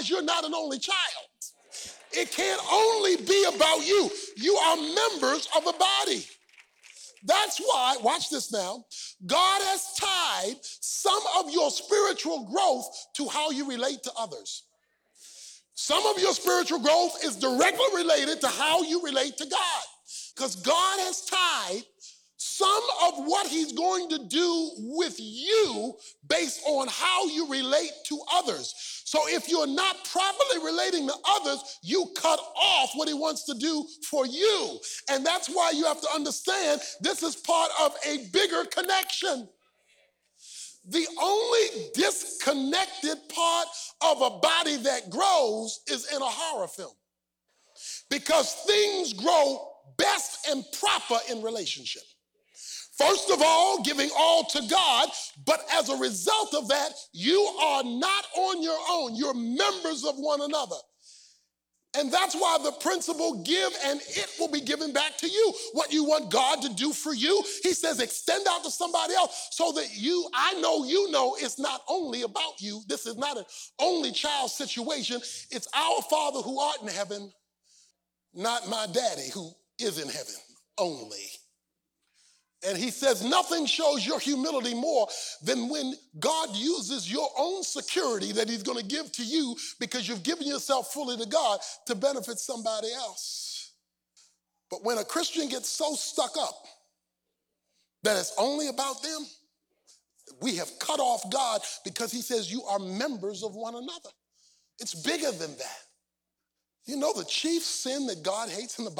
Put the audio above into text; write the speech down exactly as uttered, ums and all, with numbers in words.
You're not an only child. It can't only be about you. You are members of a body. That's why, watch this now, God has tied some of your spiritual growth to how you relate to others. Some of your spiritual growth is directly related to how you relate to God. Because God has tied some of what he's going to do with you based on how you relate to others. So if you're not properly relating to others, you cut off what he wants to do for you. And that's why you have to understand this is part of a bigger connection. The only disconnected part of a body that grows is in a horror film. Because things grow best and proper in relationship. First of all, giving all to God, but as a result of that, you are not on your own. You're members of one another. And that's why the principle, give and it will be given back to you. What you want God to do for you, he says extend out to somebody else so that you, I know you know it's not only about you. This is not an only child situation. It's our Father who art in heaven, not my daddy who is in heaven only. And he says nothing shows your humility more than when God uses your own security that he's going to give to you because you've given yourself fully to God to benefit somebody else. But when a Christian gets so stuck up that it's only about them, we have cut off God because he says you are members of one another. It's bigger than that. You know the chief sin that God hates in the Bible?